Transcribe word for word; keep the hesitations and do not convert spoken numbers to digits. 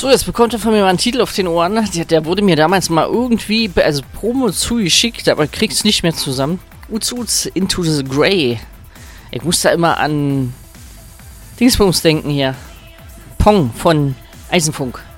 So, jetzt bekommt er von mir mal einen Titel auf den Ohren. Der, der wurde mir damals mal irgendwie, also Promo zugeschickt, aber kriegt's nicht mehr zusammen. Uts Uts Into the Grey. Ich muss da immer an Dingsbums denken hier. Pong von Eisenfunk.